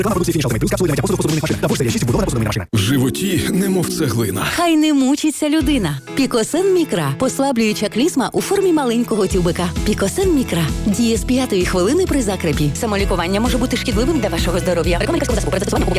Реклама продукції «Фініш Алтимейт Плюс», капсули для миття посуду, посудомийних машинах та «Форстерія 6» – вбудована посудомийна машина. В животі немов цеглина. Хай не мучиться людина. Пікосен Мікра. Послаблююча клізма у формі маленького тюбика. Пікосен Мікра. Діє з 5-ї хвилини при закрепі. Самолікування може бути шкідливим для вашого здоров'я. Рекомендація засобу. Перед застосуванням